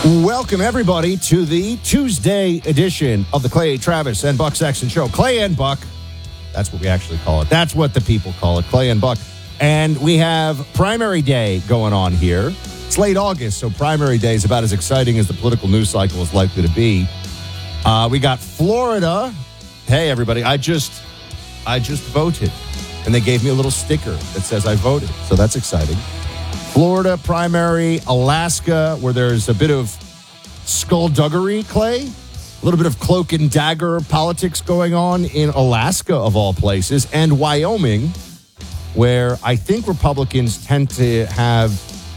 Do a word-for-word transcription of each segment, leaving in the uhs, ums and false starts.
Welcome, everybody, to the Tuesday edition of the Clay Travis and Buck Sexton Show. Clay and Buck, that's what we actually call it. That's what the people call it, Clay and Buck. And we have primary day going on here. It's late August, so primary day is about as exciting as the political news cycle is likely to be. Uh, we got Florida. Hey, everybody, I just, I just voted. And they gave me a little sticker that says I voted, so that's exciting. Florida primary, Alaska, where there's a bit of skullduggery, Clay. A little bit of cloak and dagger politics going on in Alaska, of all places, and Wyoming, where I think Republicans tend to have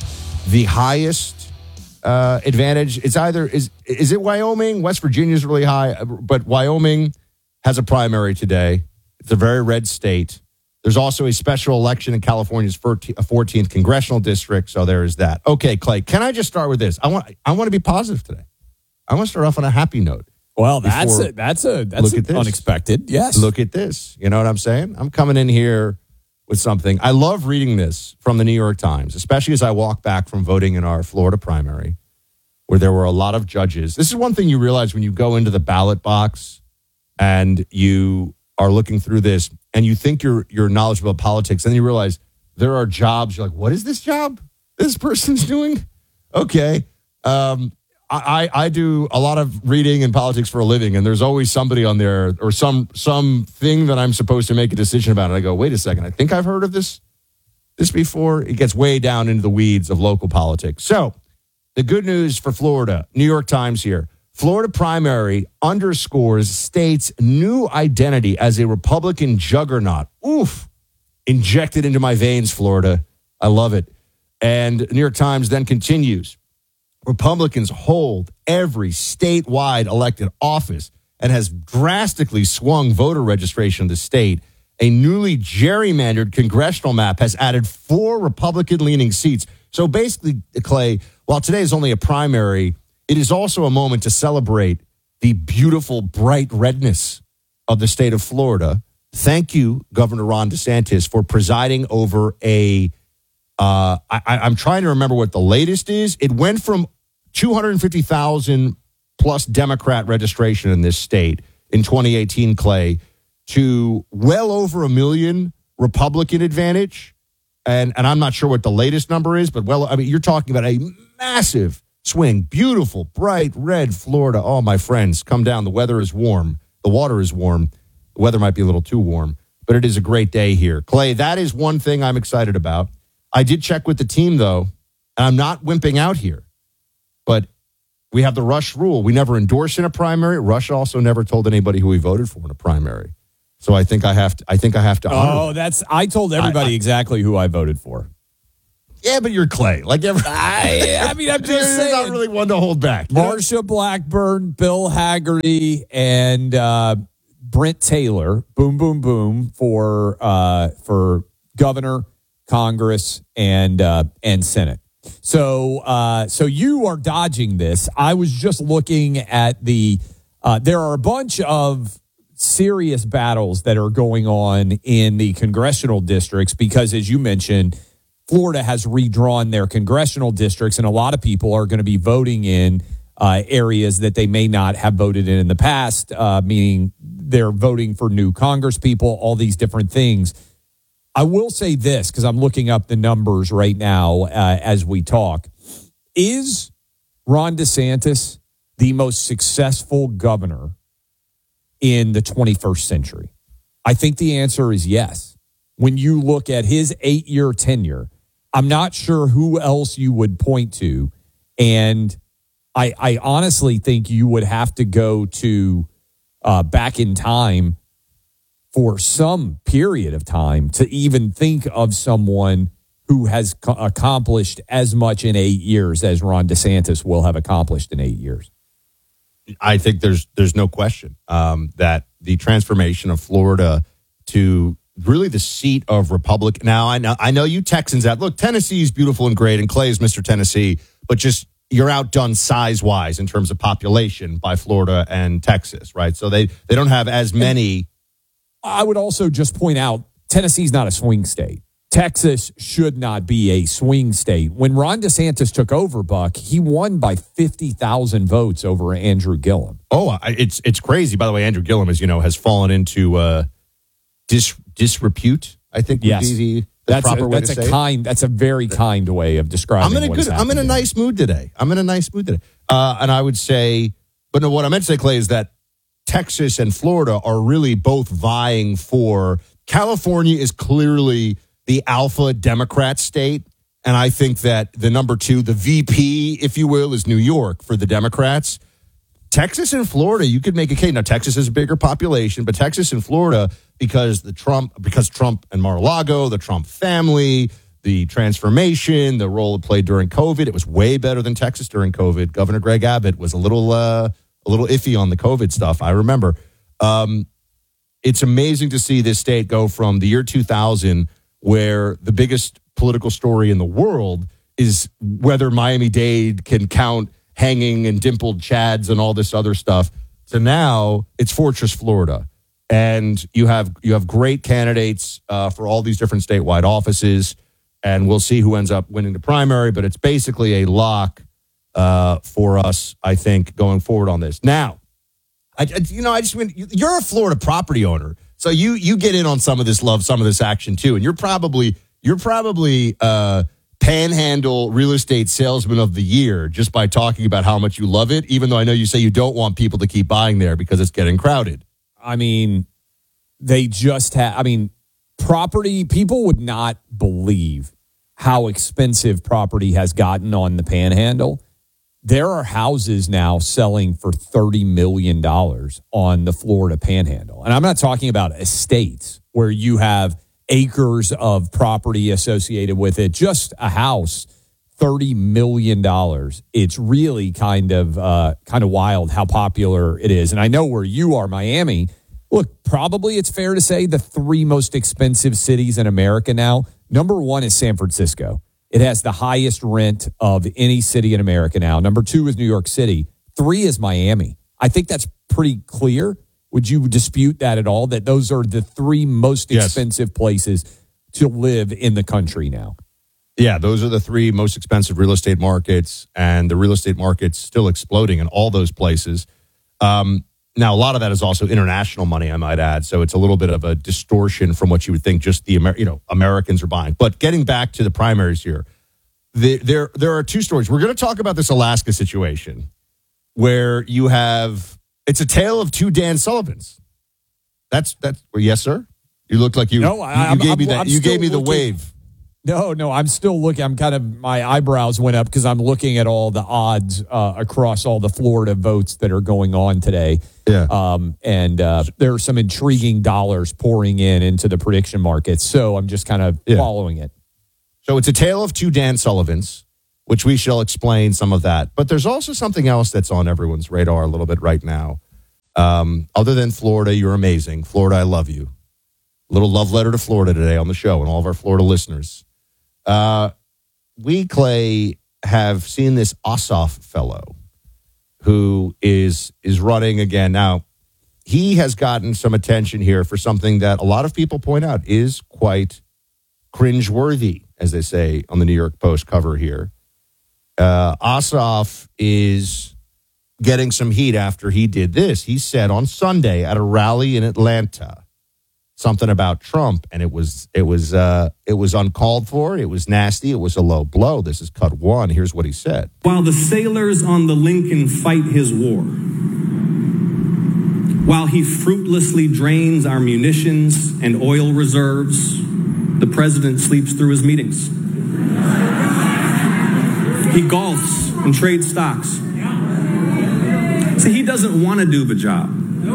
the highest uh, advantage. It's either, is is it Wyoming? West Virginia's really high, but Wyoming has a primary today. It's a very red state. There's also a special election in California's fourteenth congressional district, so there is that. Okay, Clay, can I just start with this? I want I want to be positive today. I want to start off on a happy note. Well, that's a, that's a that's a unexpected. Yes. Look at this. You know what I'm saying? I'm coming in here with something. I love reading this from the New York Times, especially as I walk back from voting in our Florida primary, where there were a lot of judges. This is one thing you realize when you go into the ballot box and you are looking through this and you think you're you're knowledgeable about politics, and then you realize there are jobs. You're like, what is this job this person's doing? Okay. Um, I, I do a lot of reading and politics for a living, and there's always somebody on there or some something that I'm supposed to make a decision about. And I go, wait a second, I think I've heard of this this before. It gets way down into the weeds of local politics. So the good news for Florida, New York Times here. Florida primary underscores state's new identity as a Republican juggernaut. Oof. Injected into my veins, Florida. I love it. And New York Times then continues. Republicans hold every statewide elected office and has drastically swung voter registration in the state. A newly gerrymandered congressional map has added four Republican-leaning seats. So basically, Clay, while today is only a primary, it is also a moment to celebrate the beautiful, bright redness of the state of Florida. Thank you, Governor Ron DeSantis, for presiding over a, uh, I, I'm trying to remember what the latest is. It went from two hundred fifty thousand plus Democrat registration in this state in twenty eighteen, Clay, to well over a million Republican advantage. And, and I'm not sure what the latest number is, but well, I mean, you're talking about a massive swing. Beautiful, bright red Florida. Oh, my friends, come down. The weather is warm. The water is warm. The weather might be a little too warm, but it is a great day here. Clay, that is one thing I'm excited about. I did check with the team, though, and I'm not wimping out here, but we have the Rush rule. We never endorse in a primary. Rush also never told anybody who he voted for in a primary. So I think I have to, I think I have to honor Oh, that's, I told everybody I, I, exactly who I voted for. Yeah, but you're Clay. Like every, I, I mean, I'm just you're saying. Not really one to hold back. Marsha Blackburn, Bill Hagerty, and uh, Brent Taylor. Boom, boom, boom for uh, for governor, Congress, and uh, and Senate. So, uh, so you are dodging this. I was just looking at the. Uh, there are a bunch of serious battles that are going on in the congressional districts because, as you mentioned, Florida has redrawn their congressional districts, and a lot of people are going to be voting in uh, areas that they may not have voted in in the past, uh, meaning they're voting for new Congress people, all these different things. I will say this, because I'm looking up the numbers right now uh, as we talk. Is Ron DeSantis the most successful governor in the twenty-first century? I think the answer is yes. When you look at his eight-year tenure, I'm not sure who else you would point to. And I, I honestly think you would have to go to uh, back in time for some period of time to even think of someone who has co- accomplished as much in eight years as Ron DeSantis will have accomplished in eight years. I think there's there's no question um, that the transformation of Florida to really the seat of Republican. Now, I know I know you Texans out. Look, Tennessee is beautiful and great, and Clay is Mister Tennessee, but just you're outdone size-wise in terms of population by Florida and Texas, right? So they, they don't have as many. I would also just point out, Tennessee's not a swing state. Texas should not be a swing state. When Ron DeSantis took over, Buck, he won by fifty thousand votes over Andrew Gillum. Oh, I- it's it's crazy. By the way, Andrew Gillum, as you know, has fallen into uh, dis disrepute. I think would Yes. be the, the That's proper a, way that's to a say kind. That's a very kind way of describing. I'm in a what good. has I'm in a happened. nice mood today. I'm in a nice mood today. Uh, and I would say, but no, what I meant to say, Clay, is that Texas and Florida are really both vying for. California is clearly the alpha Democrat state, and I think that the number two, the V P, if you will, is New York for the Democrats. Texas and Florida, you could make a case. Now, Texas has a bigger population, but Texas and Florida, because the Trump, because Trump and Mar-a-Lago, the Trump family, the transformation, the role it played during COVID, it was way better than Texas during COVID. Governor Greg Abbott was a little, uh, a little iffy on the COVID stuff. I remember. Um, it's amazing to see this state go from the year two thousand, where the biggest political story in the world is whether Miami-Dade can count hanging and dimpled chads and all this other stuff, to now it's Fortress Florida. And you have you have great candidates uh, for all these different statewide offices, and we'll see who ends up winning the primary, but it's basically a lock uh, for us, I think, going forward on this. Now, I, I, you know, I just mean, you're a Florida property owner, so you you get in on some of this love, some of this action too, and you're probably you're probably uh, Panhandle Real Estate Salesman of the Year just by talking about how much you love it. Even though I know you say you don't want people to keep buying there because it's getting crowded. I mean, they just have. I mean, property. People would not believe how expensive property has gotten on the Panhandle. There are houses now selling for thirty million dollars on the Florida Panhandle. And I'm not talking about estates where you have acres of property associated with it. Just a house, thirty million dollars. It's really kind of uh, kind of wild how popular it is. And I know where you are, Miami. Look, probably it's fair to say the three most expensive cities in America now. Number one is San Francisco. It has the highest rent of any city in America now. Number two is New York City. Three is Miami. I think that's pretty clear. Would you dispute that at all? That those are the three most Yes. expensive places to live in the country now? Yeah, those are the three most expensive real estate markets, and the real estate market's still exploding in all those places. Um, now, a lot of that is also international money, I might add. So it's a little bit of a distortion from what you would think just the Amer- you know Americans are buying. But getting back to the primaries here, the, there there are two stories. We're going to talk about this Alaska situation where you have it's a tale of two Dan Sullivans. That's that's well, yes, sir. You looked like you. No, you, I- you I'm- gave I'm- me that. I'm You still gave me the looking- wave. No, no, I'm still looking. I'm kind of, my eyebrows went up because I'm looking at all the odds uh, across all the Florida votes that are going on today. Yeah. Um, and uh, there are some intriguing dollars pouring in into the prediction markets. So I'm just kind of Yeah. following it. So it's a tale of two Dan Sullivans, which we shall explain some of that. But there's also something else that's on everyone's radar a little bit right now. Um, other than Florida, you're amazing. Florida, I love you. Little love letter to Florida today on the show and all of our Florida listeners. Uh, we, Clay, have seen this Ossoff fellow who is is running again. Now, he has gotten some attention here for something that a lot of people point out is quite cringeworthy, as they say on the New York Post cover here. Uh, Ossoff is getting some heat after he did this. He said on Sunday at a rally in Atlanta something about Trump, and it was it was uh, it was uncalled for. It was nasty. It was a low blow. This is cut one. Here's what he said. While the sailors on the Lincoln fight his war, while he fruitlessly drains our munitions and oil reserves, the president sleeps through his meetings. He golfs and trades stocks. See, he doesn't want to do the job.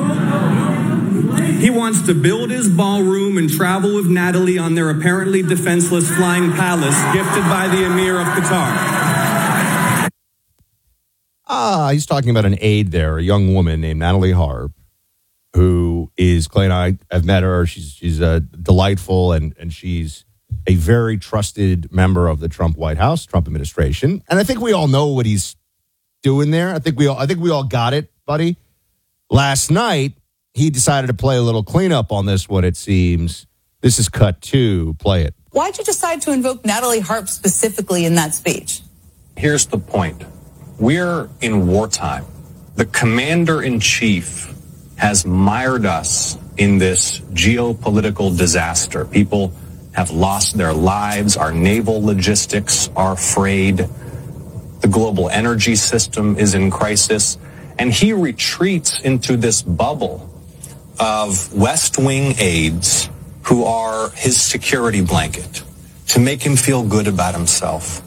He wants to build his ballroom and travel with Natalie on their apparently defenseless flying palace gifted by the Emir of Qatar. Ah, he's talking about an aide there, a young woman named Natalie Harb, who is, Clay and I have met her. She's she's uh, delightful, and, and she's a very trusted member of the Trump White House, Trump administration. And I think we all know what he's doing there. I think we all, I think we all got it, buddy. Last night, he decided to play a little cleanup on this one, it seems. This is cut two. Play it. Why'd you decide to invoke Natalie Harp specifically in that speech? Here's the point. We're in wartime. The commander-in-chief has mired us in this geopolitical disaster. People have lost their lives. Our naval logistics are frayed. The global energy system is in crisis. And he retreats into this bubble of West Wing aides who are his security blanket to make him feel good about himself.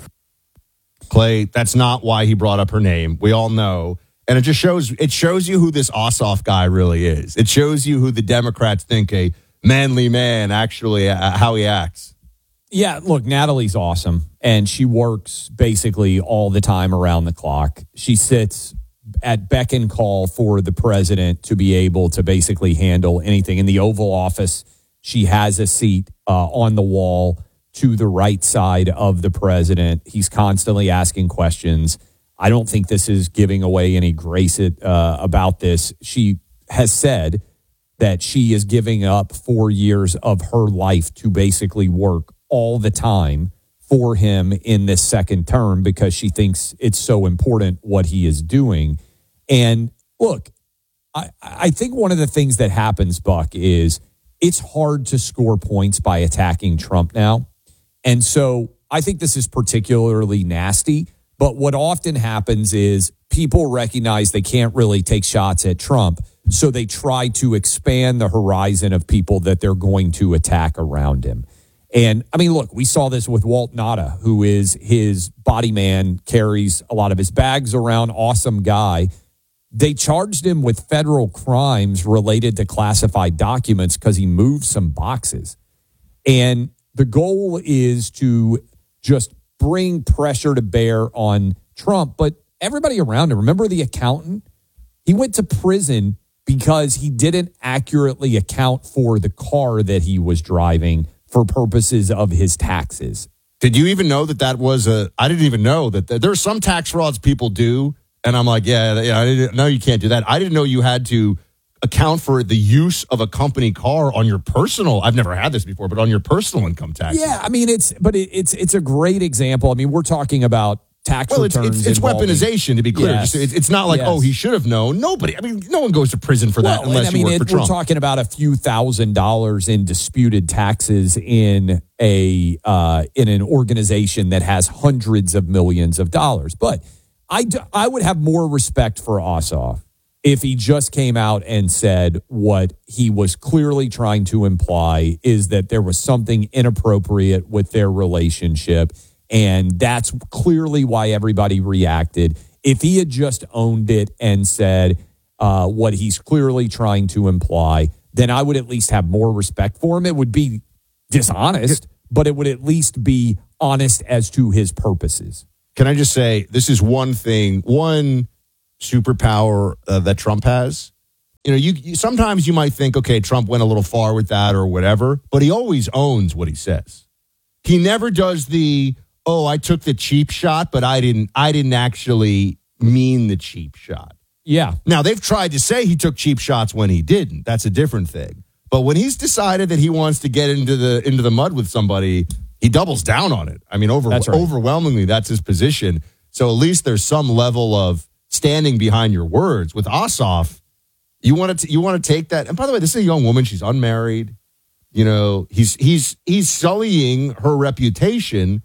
Clay, that's not why he brought up her name. We all know. And it just shows it shows you who this Ossoff guy really is. It shows you who the Democrats think a manly man actually, uh, how he acts. Yeah, look, Natalie's awesome. And she works basically all the time around the clock. She sits at beck and call for the president to be able to basically handle anything. In the Oval Office, she has a seat uh, on the wall to the right side of the president. He's constantly asking questions. I don't think this is giving away any grace it, uh, about this. She has said that she is giving up four years of her life to basically work all the time for him in this second term because she thinks it's so important what he is doing. And look, I, I think one of the things that happens, Buck, is it's hard to score points by attacking Trump now. And so I think this is particularly nasty. But what often happens is people recognize they can't really take shots at Trump. So they try to expand the horizon of people that they're going to attack around him. And I mean, look, we saw this with Walt Nauta, who is his body man, carries a lot of his bags around, awesome guy. They charged him with federal crimes related to classified documents because he moved some boxes. And the goal is to just bring pressure to bear on Trump, but everybody around him. Remember the accountant? He went to prison because he didn't accurately account for the car that he was driving for purposes of his taxes. Did you even know that that was a, I didn't even know that, that there are some tax frauds people do. And I'm like, yeah, yeah, I didn't know you can't do that. I didn't know you had to account for the use of a company car on your personal. I've never had this before, but on your personal income tax. Yeah, I mean, it's, but it, it's, it's a great example. I mean, we're talking about tax well, it's, returns. It's, it's weaponization, to be clear. Yes. Just, it's not like, yes. oh, he should have known. Nobody, I mean, no one goes to prison for that well, unless I mean, you work it, for Trump. We're talking about a few thousand dollars in disputed taxes in a uh, in an organization that has hundreds of millions of dollars. But I, do, I would have more respect for Ossoff if he just came out and said what he was clearly trying to imply is that there was something inappropriate with their relationship. And that's clearly why everybody reacted. If he had just owned it and said uh, what he's clearly trying to imply, then I would at least have more respect for him. It would be dishonest, but it would at least be honest as to his purposes. Can I just say, this is one thing, one superpower uh, that Trump has. You know, you, you sometimes you might think, okay, Trump went a little far with that or whatever, but he always owns what he says. He never does the, oh, I took the cheap shot, but I didn't I didn't actually mean the cheap shot. Yeah. Now, they've tried to say he took cheap shots when he didn't. That's a different thing. But when he's decided that he wants to get into the into the mud with somebody, he doubles down on it. I mean, over, that's right. overwhelmingly, that's his position. So at least there's some level of standing behind your words. With Ossoff, you want to you want to take that. And by the way, this is a young woman. She's unmarried. You know, he's he's he's sullying her reputation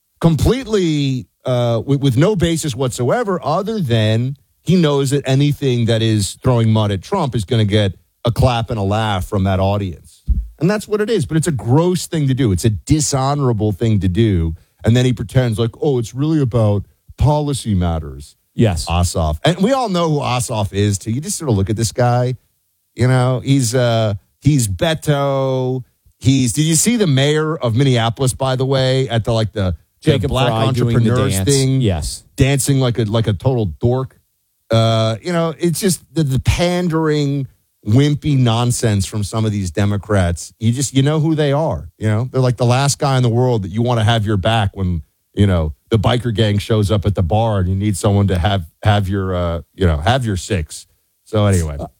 completely uh, with, with no basis whatsoever, other than he knows that anything that is throwing mud at Trump is going to get a clap and a laugh from that audience. And that's what it is. But it's a gross thing to do. It's a dishonorable thing to do. And then he pretends like, oh, it's really about policy matters. Yes. Ossoff. And we all know who Ossoff is, too. You just sort of look at this guy. You know, he's uh, he's Beto. He's, did you see the mayor of Minneapolis, by the way, at the like the, the black Fry entrepreneurs thing? Yes. Dancing like a like a total dork. Uh, you know, it's just the, the pandering, wimpy nonsense from some of these Democrats. You just, you know who they are. You know, they're like the last guy in the world that you want to have your back when, you know, the biker gang shows up at the bar and you need someone to have, have your, uh, you know, have your six. So anyway. Uh,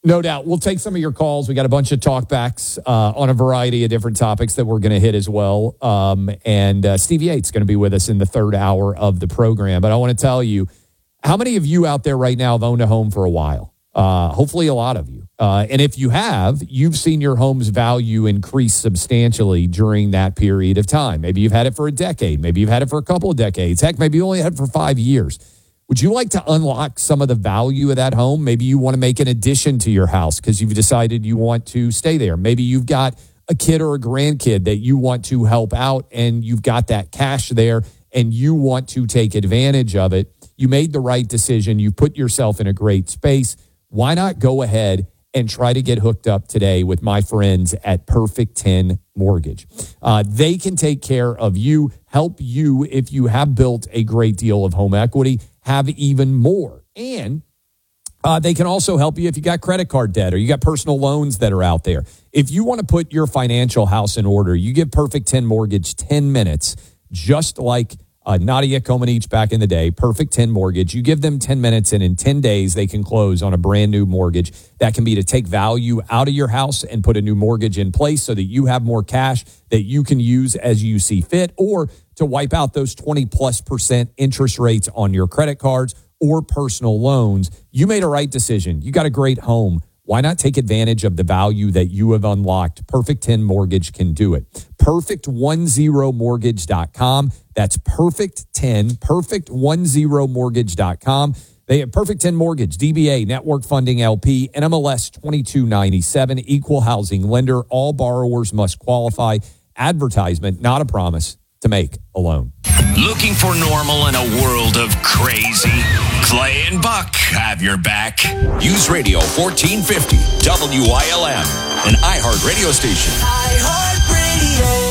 No doubt. We'll take some of your calls. We got a bunch of talkbacks uh, on a variety of different topics that we're going to hit as well. Um, and uh, Steve Yates is going to be with us in the third hour of the program. But I want to tell you, how many of you out there right now have owned a home for a while? Uh, hopefully a lot of you. Uh, and if you have, you've seen your home's value increase substantially during that period of time. Maybe you've had it for a decade. Maybe you've had it for a couple of decades. Heck, maybe you only had it for five years. Would you like to unlock some of the value of that home? Maybe you want to make an addition to your house because you've decided you want to stay there. Maybe you've got a kid or a grandkid that you want to help out and you've got that cash there and you want to take advantage of it. You made the right decision. You put yourself in a great space. Why not go ahead and try to get hooked up today with my friends at Perfect ten Mortgage? Uh, they can take care of you, help you if you have built a great deal of home equity, have even more. And uh, they can also help you if you got credit card debt or you got personal loans that are out there. If you want to put your financial house in order, you give Perfect ten Mortgage ten minutes, just like uh, Nadia Comaneci back in the day, Perfect ten Mortgage. You give them ten minutes, and in ten days, they can close on a brand new mortgage. That can be to take value out of your house and put a new mortgage in place so that you have more cash that you can use as you see fit, or to wipe out those twenty plus percent interest rates on your credit cards or personal loans. You made a right decision. You got a great home. Why not take advantage of the value that you have unlocked? Perfect ten Mortgage can do it. perfect ten mortgage dot com. That's Perfect ten, perfect ten mortgage dot com. They have Perfect ten Mortgage, D B A, Network Funding L P, N M L S twenty-two ninety-seven, Equal Housing Lender. All borrowers must qualify. Advertisement, not a promise to make a loan. Looking for normal in a world of crazy? Clay and Buck have your back. Use Radio fourteen fifty, W I L M, an iHeart radio station. iHeart Radio.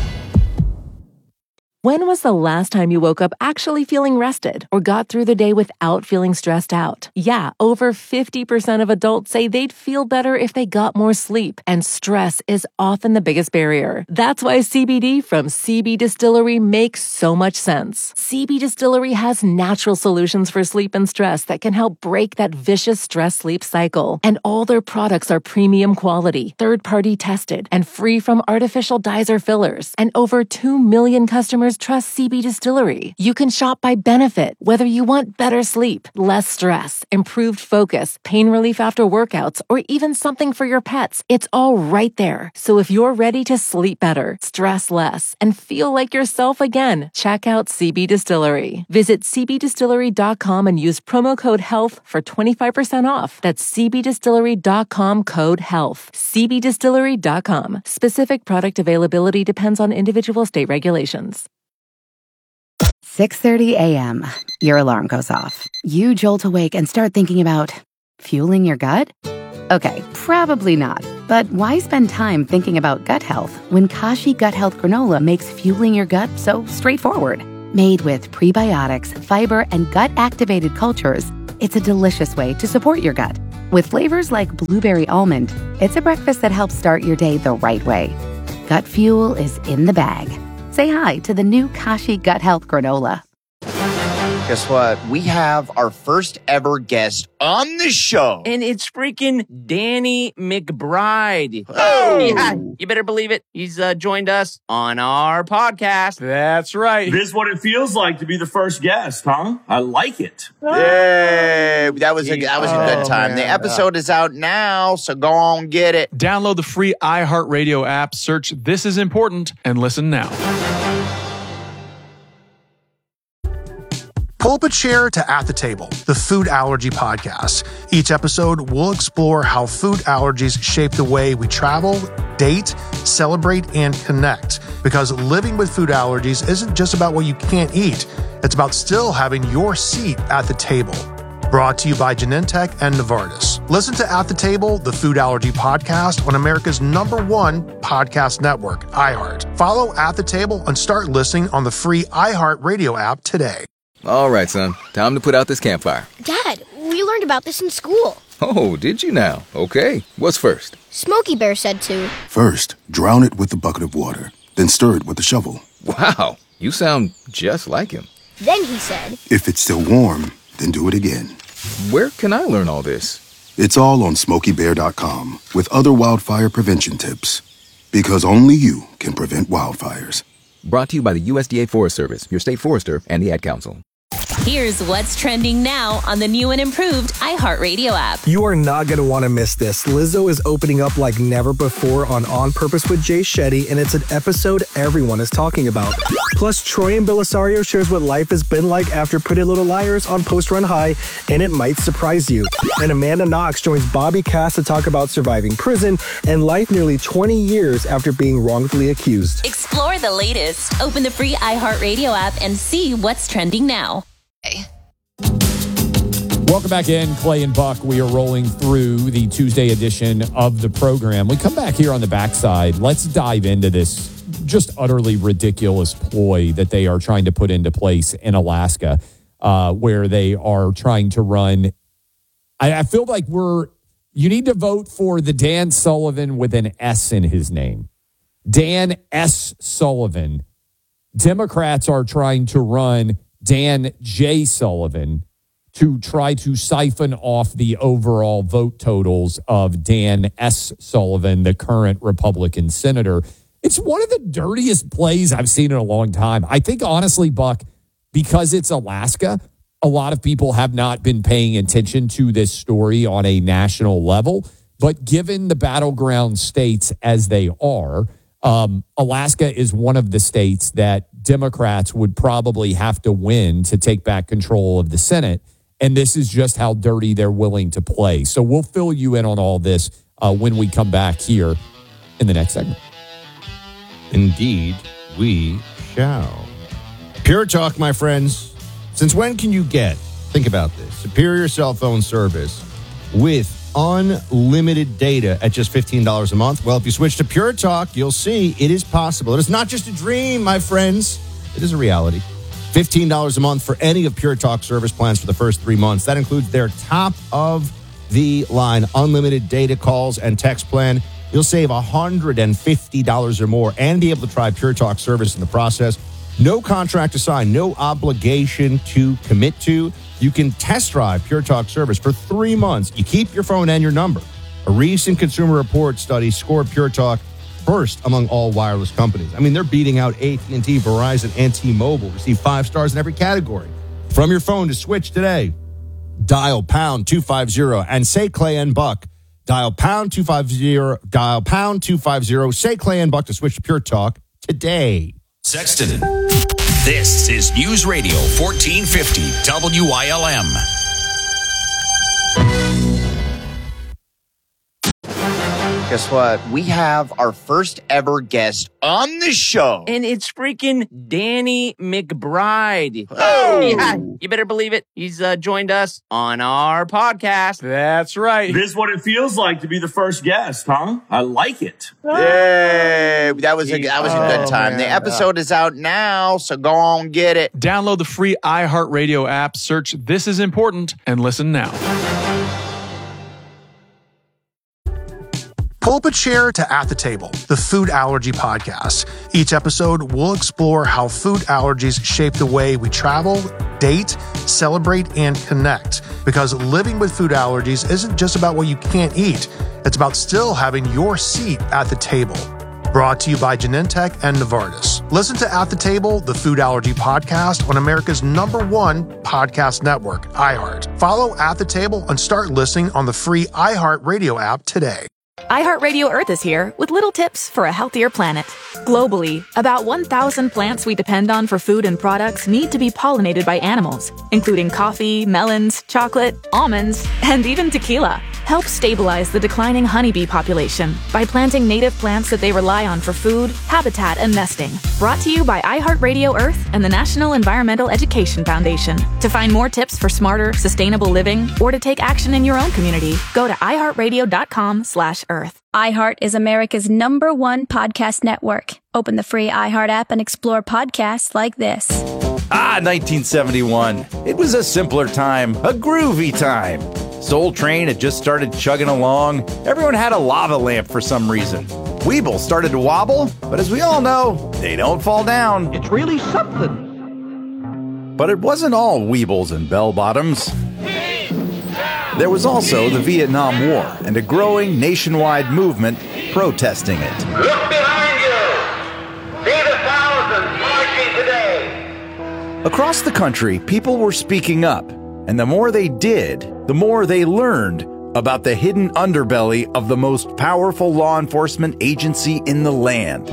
When was the last time you woke up actually feeling rested or got through the day without feeling stressed out? Yeah, over fifty percent of adults say they'd feel better if they got more sleep, and stress is often the biggest barrier. That's why C B D from C B Distillery makes so much sense. C B Distillery has natural solutions for sleep and stress that can help break that vicious stress-sleep cycle. And all their products are premium quality, third-party tested, and free from artificial dyes or fillers. And over two million customers trust C B Distillery. You can shop by benefit, whether you want better sleep, less stress, improved focus, pain relief after workouts, or even something for your pets. It's all right there. So if you're ready to sleep better, stress less, and feel like yourself again, check out C B Distillery. Visit c b distillery dot com and use promo code HEALTH for twenty-five percent off. That's c b distillery dot com code HEALTH. c b distillery dot com. Specific product availability depends on individual state regulations. six thirty a.m. Your alarm goes off. You jolt awake and start thinking about fueling your gut? Okay, probably not. But why spend time thinking about gut health when Kashi Gut Health Granola makes fueling your gut so straightforward? Made with prebiotics, fiber, and gut-activated cultures, it's a delicious way to support your gut. With flavors like blueberry almond, it's a breakfast that helps start your day the right way. Gut fuel is in the bag. Say hi to the new Kashi Gut Health Granola. Guess what? We have our first ever guest on the show. And it's freaking Danny McBride. Oh! Yeah, you better believe it. He's uh, joined us on our podcast. That's right. This is what it feels like to be the first guest, huh? I like it. Yay! That was a, that was a good time. Oh, the episode is out now, so go on, get it. Download the free iHeartRadio app, search This Is Important, and listen now. Pull up a chair to At the Table, the food allergy podcast. Each episode, we'll explore how food allergies shape the way we travel, date, celebrate, and connect. Because living with food allergies isn't just about what you can't eat. It's about still having your seat at the table. Brought to you by Genentech and Novartis. Listen to At the Table, the food allergy podcast on America's number one podcast network, iHeart. Follow At the Table and start listening on the free iHeart Radio app today. All right, son. Time to put out this campfire. Dad, we learned about this in school. Oh, did you now? Okay. What's first? Smokey Bear said to. First, drown it with a bucket of water, then stir it with a shovel. Wow, you sound just like him. Then he said. If it's still warm, then do it again. Where can I learn all this? It's all on Smokey Bear dot com with other wildfire prevention tips. Because only you can prevent wildfires. Brought to you by the U S D A Forest Service, your state forester, and the Ad Council. Here's what's trending now on the new and improved iHeartRadio app. You are not going to want to miss this. Lizzo is opening up like never before on On Purpose with Jay Shetty, and it's an episode everyone is talking about. Plus, Troy and Belisario shares what life has been like after Pretty Little Liars on Post Run High, and it might surprise you. And Amanda Knox joins Bobby Cass to talk about surviving prison and life nearly twenty years after being wrongfully accused. Explore the latest. Open the free iHeartRadio app and see what's trending now. Welcome back in, Clay and Buck. We are rolling through the Tuesday edition of the program. We come back here on the backside. Let's dive into this just utterly ridiculous ploy that they are trying to put into place in Alaska, uh, where they are trying to run. I, I feel like we're, you need to vote for the Dan Sullivan with an S in his name. Dan S. Sullivan. Democrats are trying to run Dan J. Sullivan to try to siphon off the overall vote totals of Dan S. Sullivan, the current Republican senator. It's one of the dirtiest plays I've seen in a long time. I think, honestly, Buck, because it's Alaska, a lot of people have not been paying attention to this story on a national level. But given the battleground states as they are, um, Alaska is one of the states that Democrats would probably have to win to take back control of the Senate. And this is just how dirty they're willing to play. So we'll fill you in on all this uh, when we come back here in the next segment. Indeed, we shall. Pure Talk, my friends. Since when can you get, think about this, superior cell phone service with unlimited data at just fifteen dollars a month? Well, if you switch to Pure Talk, you'll see it is possible. It is not just a dream, my friends. It is a reality. fifteen dollars a month for any of Pure Talk service plans for the first three months. That includes their top of the line unlimited data calls and text plan. You'll save one hundred fifty dollars or more and be able to try Pure Talk service in the process. No contract to sign, no obligation to commit to. You can test drive Pure Talk service for three months. You keep your phone and your number. A recent Consumer Report study scored Pure Talk first among all wireless companies. I mean, they're beating out A T and T, Verizon, and T-Mobile. Receive five stars in every category. From your phone to switch today, dial pound two fifty and say Clay and Buck. Dial pound two fifty, dial pound two fifty, say Clay and Buck to switch to Pure Talk today. Sexton. This is News Radio fourteen fifty W I L M. Guess what? We have our first ever guest on the show. And it's freaking Danny McBride. Oh! Yeah, you better believe it. He's uh, joined us on our podcast. That's right. This is what it feels like to be the first guest, huh? I like it. Yay! That was a, that was a good Oh, time. man. The episode is out now, so go on get it. Download the free iHeartRadio app, search This Is Important, and listen now. Pull up a chair to At the Table, the food allergy podcast. Each episode, we'll explore how food allergies shape the way we travel, date, celebrate, and connect. Because living with food allergies isn't just about what you can't eat. It's about still having your seat at the table. Brought to you by Genentech and Novartis. Listen to At the Table, the food allergy podcast on America's number one podcast network, iHeart. Follow At the Table and start listening on the free iHeartRadio app today. iHeartRadio Earth is here with little tips for a healthier planet. Globally, about one thousand plants we depend on for food and products need to be pollinated by animals, including coffee, melons, chocolate, almonds, and even tequila. Help stabilize the declining honeybee population by planting native plants that they rely on for food, habitat, and nesting. Brought to you by iHeartRadio Earth and the National Environmental Education Foundation. To find more tips for smarter, sustainable living, or to take action in your own community, go to iHeartRadio.com slash Earth. iHeart is America's number one podcast network. Open the free iHeart app and explore podcasts like this. Ah, nineteen seventy-one. It was a simpler time, a groovy time. Soul Train had just started chugging along. Everyone had a lava lamp for some reason. Weeble started to wobble, but as we all know, they don't fall down. It's really something. But it wasn't all Weebles and bell-bottoms. There was also the Vietnam War and a growing nationwide movement protesting it. Look behind you. See the thousands marching today. Across the country, people were speaking up, and the more they did, the more they learned about the hidden underbelly of the most powerful law enforcement agency in the land.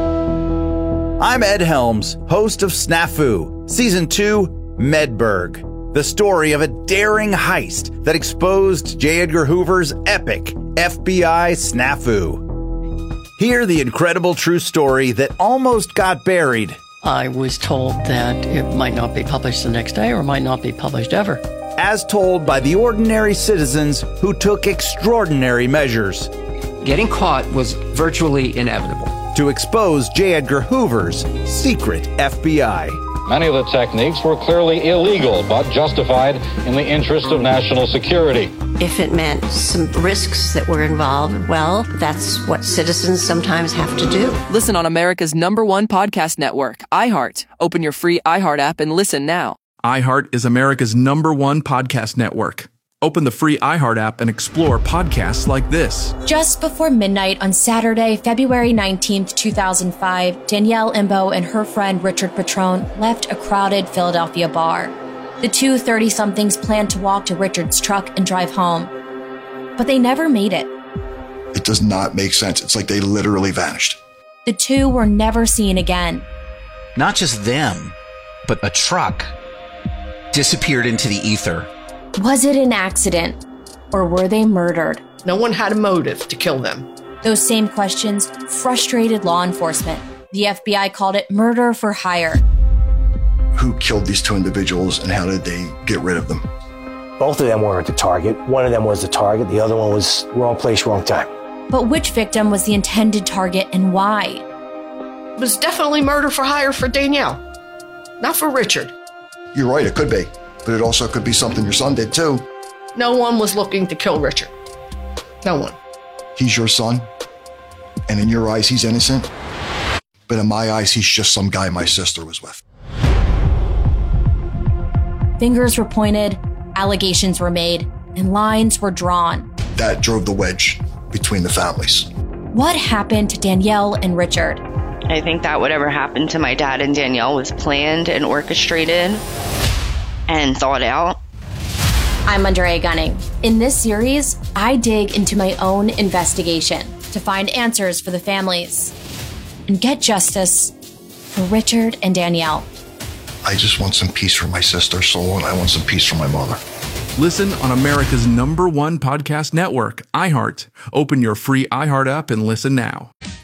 I'm Ed Helms, host of Snafu, Season two, Medburg, the story of a daring heist that exposed J. Edgar Hoover's epic F B I snafu. Hear the incredible true story that almost got buried. I was told that it might not be published the next day or might not be published ever. As told by the ordinary citizens who took extraordinary measures. Getting caught was virtually inevitable. To expose J. Edgar Hoover's secret F B I. Many of the techniques were clearly illegal, but justified in the interest of national security. If it meant some risks that were involved, well, that's what citizens sometimes have to do. Listen on America's number one podcast network, iHeart. Open your free iHeart app and listen now. iHeart is America's number one podcast network. Open the free iHeart app and explore podcasts like this. Just before midnight on Saturday, February nineteenth, two thousand five, Danielle Imbo and her friend Richard Petrone left a crowded Philadelphia bar. The two thirty-somethings planned to walk to Richard's truck and drive home, but they never made it. It does not make sense. It's like they literally vanished. The two were never seen again. Not just them, but a truck disappeared into the ether. Was it an accident, or were they murdered? No one had a motive to kill them. Those same questions frustrated law enforcement. The F B I called it murder for hire. Who killed these two individuals and how did they get rid of them? Both of them weren't the target. One of them was the target. The other one was wrong place, wrong time. But which victim was the intended target and why? It was definitely murder for hire for Danielle, not for Richard. You're right, it could be. But it also could be something your son did too. No one was looking to kill Richard. No one. He's your son, and in your eyes, he's innocent. But in my eyes, he's just some guy my sister was with. Fingers were pointed, allegations were made, and lines were drawn. That drove the wedge between the families. What happened to Danielle and Richard? I think that whatever happened to my dad and Danielle was planned and orchestrated and thought out. I'm Andrea Gunning. In this series, I dig into my own investigation to find answers for the families and get justice for Richard and Danielle. I just want some peace for my sister's soul, and I want some peace for my mother. Listen on America's number one podcast network, iHeart. Open your free iHeart app and listen now.